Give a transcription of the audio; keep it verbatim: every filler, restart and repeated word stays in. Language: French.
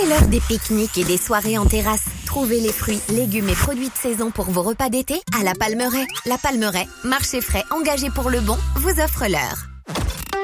C'est l'heure des pique-niques et des soirées en terrasse. Trouvez les fruits, légumes et produits de saison pour vos repas d'été à La Palmeraie. La Palmeraie, marché frais engagé pour le bon, vous offre l'heure.